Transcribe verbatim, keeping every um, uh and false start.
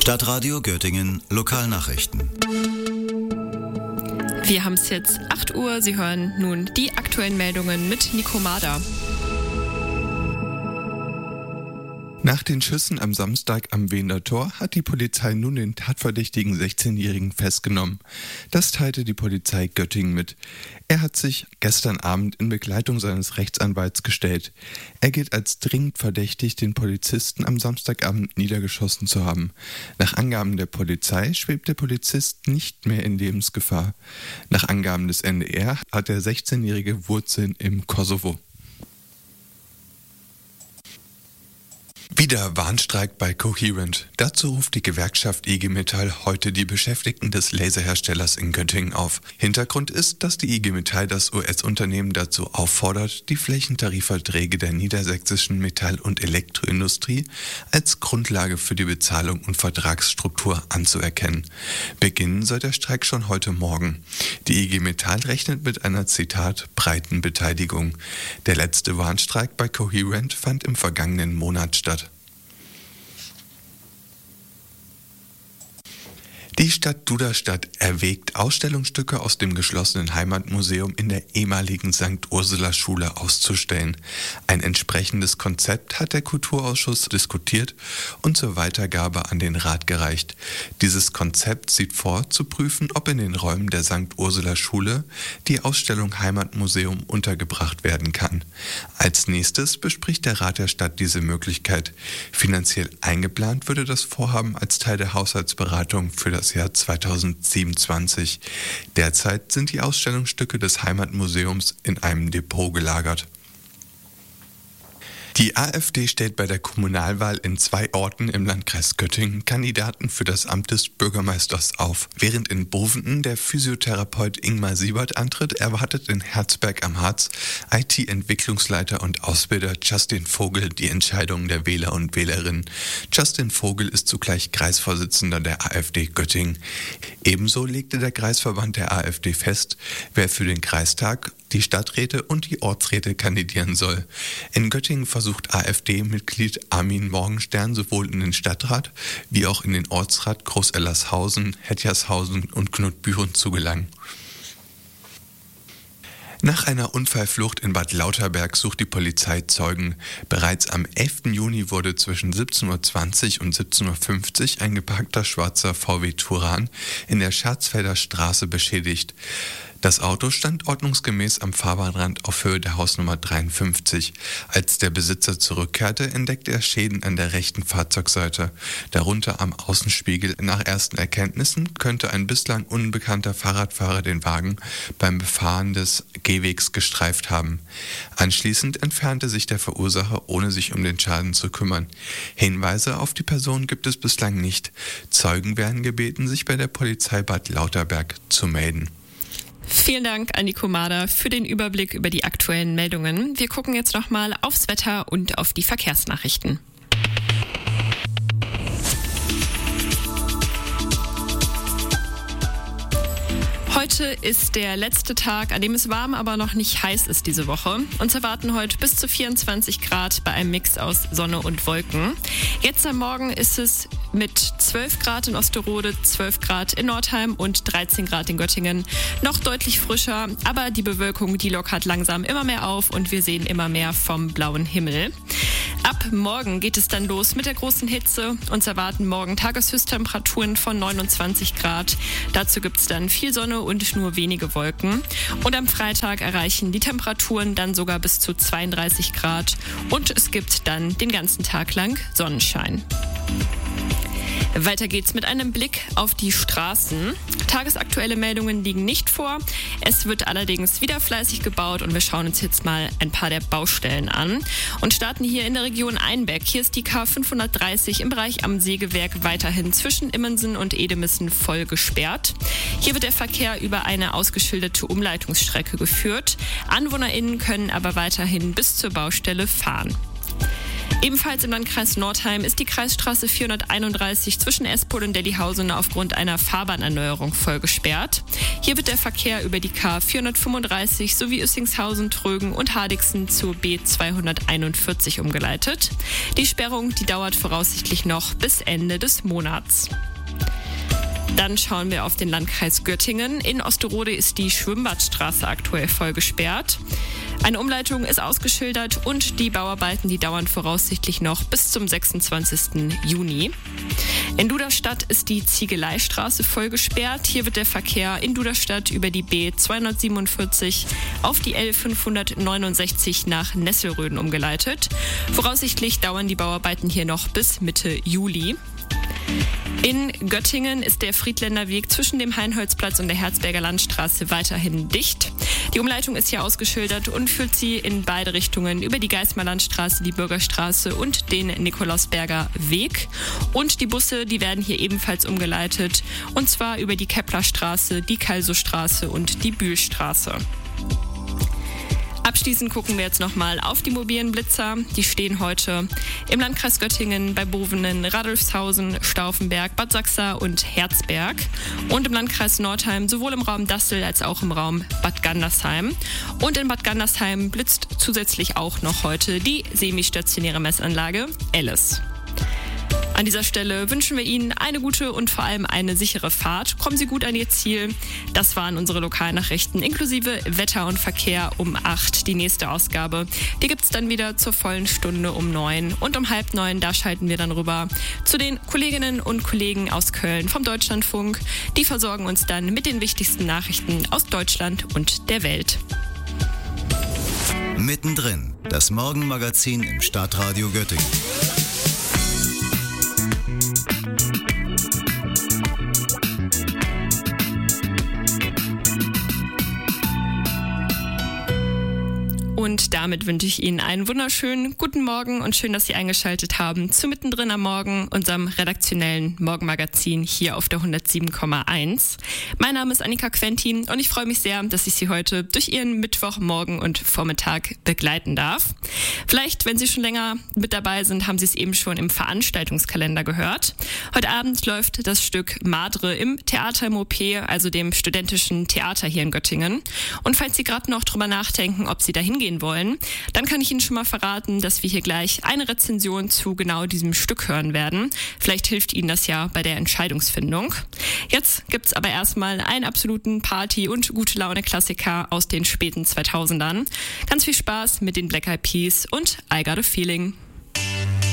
Stadtradio Göttingen Lokalnachrichten. Wir haben es jetzt acht Uhr. Sie hören nun die aktuellen Meldungen mit Nico Mader. Nach den Schüssen am Samstag am Weener Tor hat die Polizei nun den tatverdächtigen sechzehnjährigen festgenommen. Das teilte die Polizei Göttingen mit. Er hat sich gestern Abend in Begleitung seines Rechtsanwalts gestellt. Er gilt als dringend verdächtig, den Polizisten am Samstagabend niedergeschossen zu haben. Nach Angaben der Polizei schwebt der Polizist nicht mehr in Lebensgefahr. Nach Angaben des N D R hat der sechzehnjährige Wurzeln im Kosovo. Wieder Warnstreik bei Coherent. Dazu ruft die Gewerkschaft I G Metall heute die Beschäftigten des Laserherstellers in Göttingen auf. Hintergrund ist, dass die I G Metall das U S-Unternehmen dazu auffordert, die Flächentarifverträge der niedersächsischen Metall- und Elektroindustrie als Grundlage für die Bezahlung und Vertragsstruktur anzuerkennen. Beginnen soll der Streik schon heute Morgen. Die I G Metall rechnet mit einer, Zitat, breiten Beteiligung. Der letzte Warnstreik bei Coherent fand im vergangenen Monat statt. Die Stadt Duderstadt erwägt, Ausstellungsstücke aus dem geschlossenen Heimatmuseum in der ehemaligen Sankt Ursula Schule auszustellen. Ein entsprechendes Konzept hat der Kulturausschuss diskutiert und zur Weitergabe an den Rat gereicht. Dieses Konzept sieht vor, zu prüfen, ob in den Räumen der Sankt Ursula Schule die Ausstellung Heimatmuseum untergebracht werden kann. Als nächstes bespricht der Rat der Stadt diese Möglichkeit. Finanziell eingeplant würde das Vorhaben als Teil der Haushaltsberatung für das Jahr zweitausendsiebenundzwanzig. Derzeit sind die Ausstellungsstücke des Heimatmuseums in einem Depot gelagert. Die AfD stellt bei der Kommunalwahl in zwei Orten im Landkreis Göttingen Kandidaten für das Amt des Bürgermeisters auf. Während in Bovenden der Physiotherapeut Ingmar Siebert antritt, erwartet in Herzberg am Harz I T-Entwicklungsleiter und Ausbilder Justin Vogel die Entscheidungen der Wähler und Wählerinnen. Justin Vogel ist zugleich Kreisvorsitzender der AfD Göttingen. Ebenso legte der Kreisverband der AfD fest, wer für den Kreistag, die Stadträte und die Ortsräte kandidieren soll. In Göttingen versucht AfD-Mitglied Armin Morgenstern sowohl in den Stadtrat wie auch in den Ortsrat Groß-Ellershausen, Hettershausen und Knutbüren zu gelangen. Nach einer Unfallflucht in Bad Lauterberg sucht die Polizei Zeugen. Bereits am elften Juni wurde zwischen siebzehn Uhr zwanzig und siebzehn Uhr fünfzig ein geparkter schwarzer V W Touran in der Scherzfelder Straße beschädigt. Das Auto stand ordnungsgemäß am Fahrbahnrand auf Höhe der Hausnummer dreiundfünfzig. Als der Besitzer zurückkehrte, entdeckte er Schäden an der rechten Fahrzeugseite, darunter am Außenspiegel. Nach ersten Erkenntnissen könnte ein bislang unbekannter Fahrradfahrer den Wagen beim Befahren des Gehwegs gestreift haben. Anschließend entfernte sich der Verursacher, ohne sich um den Schaden zu kümmern. Hinweise auf die Person gibt es bislang nicht. Zeugen werden gebeten, sich bei der Polizei Bad Lauterberg zu melden. Vielen Dank an Nico Mader für den Überblick über die aktuellen Meldungen. Wir gucken jetzt nochmal aufs Wetter und auf die Verkehrsnachrichten. Heute ist der letzte Tag, an dem es warm, aber noch nicht heiß ist diese Woche. Uns erwarten heute bis zu vierundzwanzig Grad bei einem Mix aus Sonne und Wolken. Jetzt am Morgen ist es mit zwölf Grad in Osterode, zwölf Grad in Nordheim und dreizehn Grad in Göttingen noch deutlich frischer. Aber die Bewölkung, die lockert langsam immer mehr auf und wir sehen immer mehr vom blauen Himmel. Ab morgen geht es dann los mit der großen Hitze. Uns erwarten morgen Tageshöchsttemperaturen von neunundzwanzig Grad. Dazu gibt es dann viel Sonne und nur wenige Wolken. Und am Freitag erreichen die Temperaturen dann sogar bis zu zweiunddreißig Grad. Und es gibt dann den ganzen Tag lang Sonnenschein. Weiter geht's mit einem Blick auf die Straßen. Tagesaktuelle Meldungen liegen nicht vor. Es wird allerdings wieder fleißig gebaut und wir schauen uns jetzt mal ein paar der Baustellen an und starten hier in der Region Einbeck. Hier ist die K fünfhundertdreißig im Bereich am Sägewerk weiterhin zwischen Immensen und Edemissen voll gesperrt. Hier wird der Verkehr über eine ausgeschilderte Umleitungsstrecke geführt. AnwohnerInnen können aber weiterhin bis zur Baustelle fahren. Ebenfalls im Landkreis Nordheim ist die Kreisstraße vierhunderteinunddreißig zwischen Espol und Delihausen aufgrund einer Fahrbahnerneuerung voll gesperrt. Hier wird der Verkehr über die K vierhundertfünfunddreißig sowie Üssingshausen, Trögen und Hardixen zur B zweihunderteinundvierzig umgeleitet. Die Sperrung, die dauert voraussichtlich noch bis Ende des Monats. Dann schauen wir auf den Landkreis Göttingen. In Osterode ist die Schwimmbadstraße aktuell voll gesperrt. Eine Umleitung ist ausgeschildert und die Bauarbeiten, die dauern voraussichtlich noch bis zum sechsundzwanzigsten Juni. In Duderstadt ist die Ziegeleistraße voll gesperrt. Hier wird der Verkehr in Duderstadt über die B zweihundertsiebenundvierzig auf die L fünfhundertneunundsechzig nach Nesselröden umgeleitet. Voraussichtlich dauern die Bauarbeiten hier noch bis Mitte Juli. In Göttingen ist der Friedländer Weg zwischen dem Heinholzplatz und der Herzberger Landstraße weiterhin dicht. Die Umleitung ist hier ausgeschildert und führt sie in beide Richtungen über die Geismar Landstraße, die Bürgerstraße und den Nikolausberger Weg. Und die Busse, die werden hier ebenfalls umgeleitet, und zwar über die Keplerstraße, die Kalsostraße und die Bühlstraße. Abschließend gucken wir jetzt nochmal auf die mobilen Blitzer. Die stehen heute im Landkreis Göttingen bei Bovenen, Radolfshausen, Stauffenberg, Bad Sachsa und Herzberg. Und im Landkreis Nordheim sowohl im Raum Dassel als auch im Raum Bad Gandersheim. Und in Bad Gandersheim blitzt zusätzlich auch noch heute die semistationäre Messanlage Alice. An dieser Stelle wünschen wir Ihnen eine gute und vor allem eine sichere Fahrt. Kommen Sie gut an Ihr Ziel. Das waren unsere Lokalnachrichten inklusive Wetter und Verkehr um acht. Die nächste Ausgabe, die gibt es dann wieder zur vollen Stunde um neun. Und um halb neun, da schalten wir dann rüber zu den Kolleginnen und Kollegen aus Köln vom Deutschlandfunk. Die versorgen uns dann mit den wichtigsten Nachrichten aus Deutschland und der Welt. Mittendrin, das Morgenmagazin im Stadtradio Göttingen. Und damit wünsche ich Ihnen einen wunderschönen guten Morgen und schön, dass Sie eingeschaltet haben zu Mittendrin am Morgen, unserem redaktionellen Morgenmagazin hier auf der hundertsieben Komma eins. Mein Name ist Annika Quentin und ich freue mich sehr, dass ich Sie heute durch Ihren Mittwochmorgen und Vormittag begleiten darf. Vielleicht, wenn Sie schon länger mit dabei sind, haben Sie es eben schon im Veranstaltungskalender gehört. Heute Abend läuft das Stück Madre im Theater im O P, also dem studentischen Theater hier in Göttingen. Und falls Sie gerade noch drüber nachdenken, ob Sie da hingehen wollen, dann kann ich Ihnen schon mal verraten, dass wir hier gleich eine Rezension zu genau diesem Stück hören werden. Vielleicht hilft Ihnen das ja bei der Entscheidungsfindung. Jetzt gibt's aber erstmal einen absoluten Party- und Gute-Laune-Klassiker aus den späten zweitausendern. Ganz viel Spaß mit den Black Eyed Peas und I Got a Feeling.